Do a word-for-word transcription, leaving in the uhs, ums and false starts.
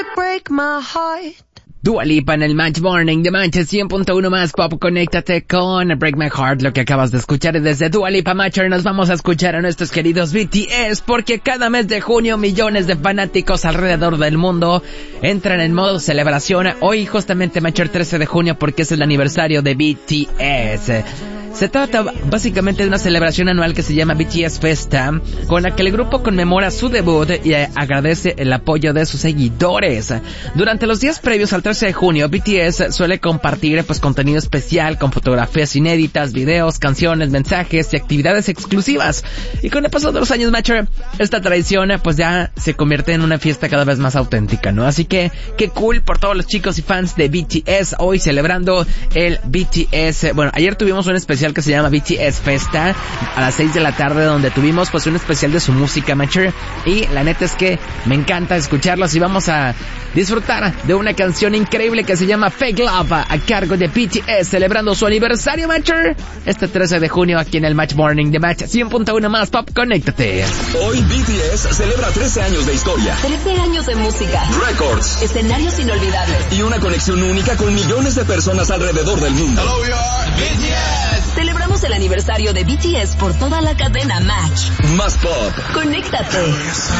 Break my heart. Dua Lipa en el Match Morning de Match cien punto uno más Pop. Conéctate con Break My Heart, lo que acabas de escuchar. Y desde Dua Lipa Matcher nos vamos a escuchar a nuestros queridos B T S, porque cada mes de junio millones de fanáticos alrededor del mundo entran en modo celebración. Hoy justamente Matcher trece de junio, porque es el aniversario de B T S. Se trata básicamente de una celebración anual que se llama B T S Festa, con la que el grupo conmemora su debut y agradece el apoyo de sus seguidores. Durante los días previos al trece de junio, B T S suele compartir pues contenido especial con fotografías inéditas, videos, canciones, mensajes y actividades exclusivas. Y con el paso de los años, Matcher, esta tradición pues ya se convierte en una fiesta cada vez más auténtica, ¿no? Así que qué cool por todos los chicos y fans de B T S hoy celebrando el B T S. Bueno, ayer tuvimos un especial que se llama B T S Festa a las seis de la tarde, donde tuvimos pues un especial de su música, Matcher, y la neta es que me encanta escucharlos y vamos a disfrutar de una canción increíble que se llama Fake Love a cargo de B T S, celebrando su aniversario, Matcher, este trece de junio aquí en el Match Morning de Match cien punto uno más Pop. Conéctate. Hoy B T S celebra trece años de historia, trece años de música, récords, escenarios inolvidables y una conexión única con millones de personas alrededor del mundo. Hello, we are B T S. Celebramos el aniversario de B T S por toda la cadena Match. Más Pop. Conéctate.